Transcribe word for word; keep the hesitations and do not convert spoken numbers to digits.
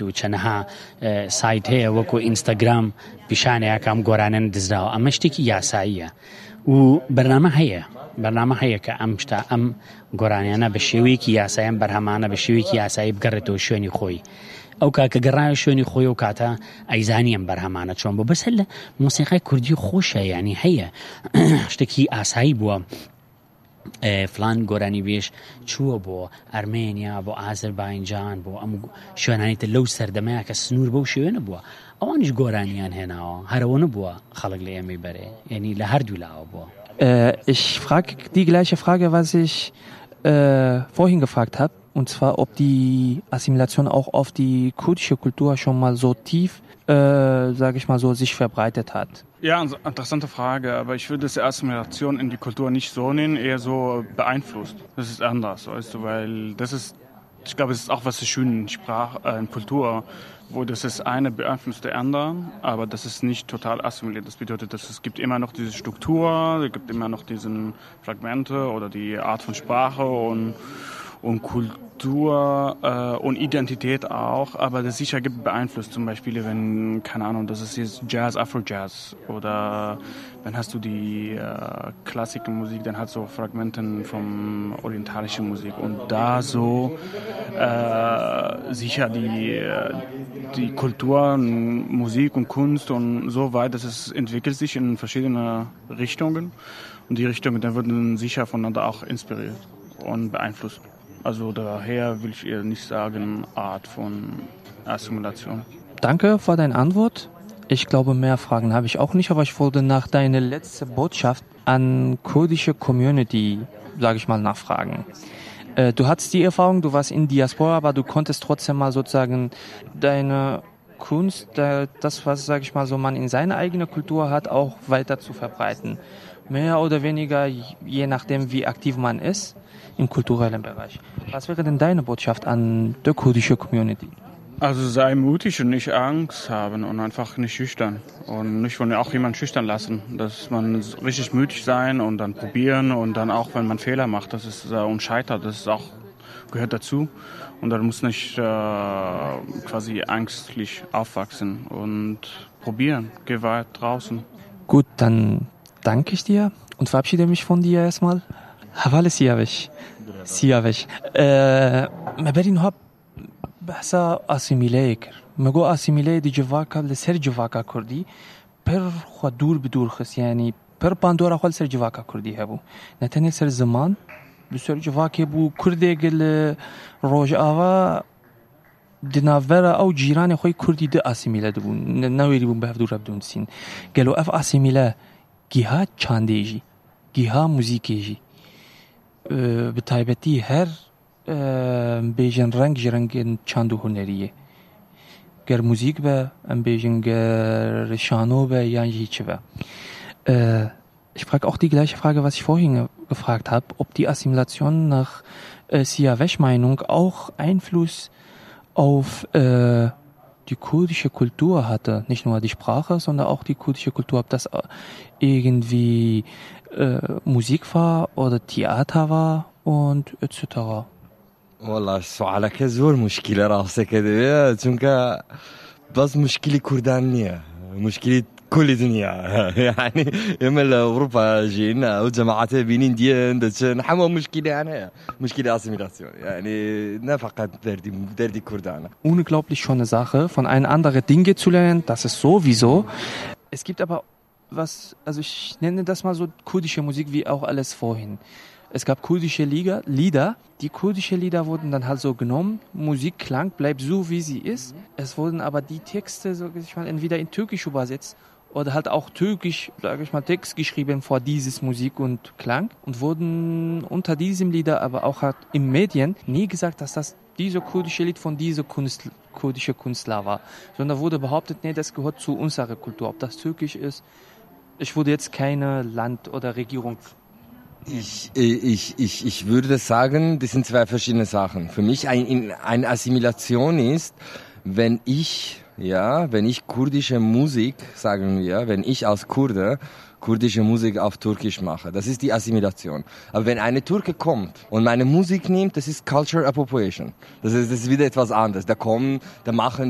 و چەنەها سایت هەیە وەکو ئینستاگرام پیشانەیە کام گۆرانیان دزراوە ئەمە شتێکی یاساییە و بەرنامە هەیە بەرنامە هەیە کە ئەم شتا ئەم گۆرانیانە بە شێوەیەکی یاساییان بەرهەمانە بە شێوەیەکی یاسایی بگەڕێتەوە شوێنی خۆی ئەو کاکە گەڕایە شوێنی خۆی و کاتە ئەیزانیم بەرهەمانە چۆن بۆ بەسەر لە مۆسیقای کوردی خۆشە ینی هەیە شتێکی ئاسایی بووە فلان گۆرانی بێش چووە بۆ ئەرمێنیا بۆ ئازەربایجان بۆ ئەم شوێنانیتە لەو سەردەمەیە کە سنوور بەو شوێنە بووە ئەوانیش گۆرانیان هێناوە هەرەوە نەبووە خەڵک لە ئێمەی بەرێ یعنی لە هەردوو لاوە بووە. Ich frage die gleiche Frage, was ich äh, vorhin gefragt habe, und zwar, ob die Assimilation auch auf die kurdische Kultur schon mal so tief, äh, sage ich mal so, sich verbreitet hat. Ja, interessante Frage, aber ich würde die Assimilation in die Kultur nicht so nennen, eher so beeinflusst. Das ist anders, weißt du, weil das ist, ich glaube, es ist auch was so schön in Sprache, äh, in Kultur, wo das ist eine beeinflusst der anderen, aber das ist nicht total assimiliert. Das bedeutet, dass es gibt immer noch diese Struktur, es gibt immer noch diese Fragmente oder die Art von Sprache und und Kultur äh, und Identität auch, aber das sicher gibt beeinflusst. Zum Beispiel, wenn, keine Ahnung, das ist jetzt Jazz, Afro-Jazz oder dann hast du die äh, Klassikmusik, dann hat so Fragmenten von orientalischer Musik und da so äh, sicher die, die Kultur, Musik und Kunst und so weit, dass es entwickelt sich in verschiedene Richtungen und die Richtungen, dann würden sicher voneinander auch inspiriert und beeinflusst. Also daher will ich eher nicht sagen, Art von Assimilation. Danke für deine Antwort. Ich glaube, mehr Fragen habe ich auch nicht, aber ich wollte nach deiner letzten Botschaft an kurdische Community, sage ich mal, nachfragen. Äh, du hattest die Erfahrung, du warst in Diaspora, aber du konntest trotzdem mal sozusagen deine Kunst, das, was, sage ich mal, so man in seiner eigenen Kultur hat, auch weiter zu verbreiten. Mehr oder weniger, je nachdem, wie aktiv man ist im kulturellen Bereich. Was wäre denn deine Botschaft an die kurdische Community? Also sei mutig und nicht Angst haben und einfach nicht schüchtern. Und nicht von auch jemand schüchtern lassen. Dass man richtig mutig sein und dann probieren und dann auch, wenn man Fehler macht, das ist äh, und scheitert, das ist auch, gehört dazu. Und dann muss nicht äh, quasi ängstlich aufwachsen und probieren. Geh weit draußen. Gut, dann danke ich dir und verabschiede mich von dir erstmal. حواله سیاوش سیاوش ما برین ها بحثا آسیمیله کر مگو آسیمیله دی جواکا لسر جواکا کردی پر خود دور بدور خس یعنی پر باندورا خود سر جواکا کردی هبو نتنه سر زمان بسر جواکا بو کرده گل روج آوا دناورا او جیران خوی کردی ده آسیمیله دبون نویری بون به دور بدون سین گلو اف آسیمیله گیها چاندیجی گیها موزیکیجی به تایبەتی هەر بێژن ڕەنگ ji rengên çand û huneriyê ger muzîk be em bêjin ger şano be yan jî çi be. Ich frage auch die gleiche Frage, was ich vorhin gefragt habe, ob die Assimilation nach äh, Siyavesh Meinung auch Einfluss auf äh, die kurdische Kultur hatte. Nicht nur die Sprache, sondern auch die kurdische Kultur. Ob das irgendwie äh, Musik war oder Theater war und et cetera. والله سوالك زور مشكلة راسك كده چونك بس مشكلة كردانية مشكلة كل الدنيا يعني يمل أوروبا جينا وجماعات بينين دي دشن حما مشكلة أنا مشكلة Assimilation يعني نه فقط دردي دردي كردانة. Unglaublich schöne Sache, von einem anderen Dinge zu lernen, das ist sowieso. Es gibt aber was, also ich nenne das mal so kurdische Musik wie auch alles vorhin. Es gab kurdische Lieder, Lieder, die kurdische Lieder wurden dann halt so genommen, Musikklang bleibt so wie sie ist, es wurden aber die Texte, so ich mal, entweder in Türkisch übersetzt oder halt auch Türkisch, sage ich mal, Text geschrieben vor dieses Musik und Klang und wurden unter diesem Lieder, aber auch halt in Medien nie gesagt, dass das diese kurdische Lied von dieser Kunst, kurdische Künstler war, sondern wurde behauptet, nee, das gehört zu unserer Kultur, ob das Türkisch ist. Ich würde jetzt keine Land oder Regierung. Ich, ich, ich, ich würde sagen, das sind zwei verschiedene Sachen. Für mich ein, eine Assimilation ist, wenn ich, ja, wenn ich kurdische Musik, sagen wir, wenn ich als Kurde kurdische Musik auf Türkisch mache, das ist die Assimilation. Aber wenn eine Türke kommt und meine Musik nimmt, das ist Culture Appropriation. Das ist, das ist wieder etwas anderes. Da kommen, da machen